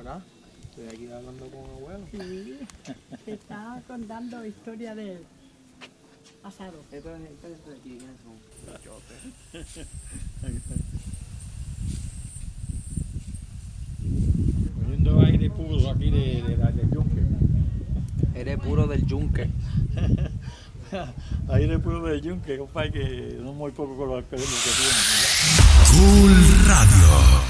nada. Estoy aquí hablando con abuelo. Sí, te estaba contando historia del pasado. Esta gente de aquí, ¿quiénes son? Poniendo aire puro aquí del yunque. Eres puro del yunque. Aire puro del yunque, compadre, que no muy poco con los alcaldes que tienen. Cool Radio.